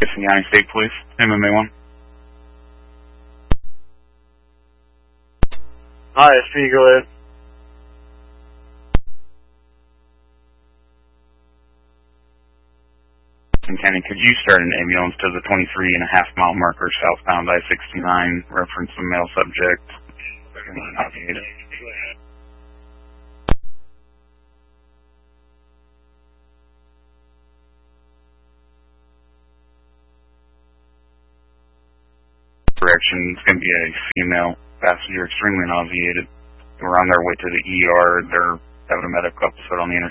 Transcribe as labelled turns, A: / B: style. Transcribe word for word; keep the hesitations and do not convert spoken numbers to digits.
A: United State Police, M M A one.
B: Hi, S P, go ahead.
A: County, could you start an ambulance to the twenty-three and a half mile marker southbound I sixty-nine, reference a male subject? Direction, it's going to be a female passenger, extremely nauseated. We're on their way to the E R. They're having a medical episode on the interstate.